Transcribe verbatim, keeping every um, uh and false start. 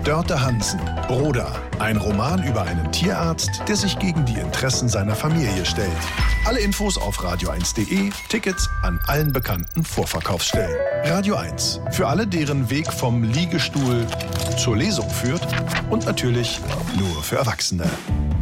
Dörte Hansen, Broda. Ein Roman über einen Tierarzt, der sich gegen die Interessen seiner Familie stellt. Alle Infos auf radio eins punkt de, Tickets an allen bekannten Vorverkaufsstellen. Radio eins, für alle, deren Weg vom Liegestuhl zur Lesung führt und natürlich nur für Erwachsene.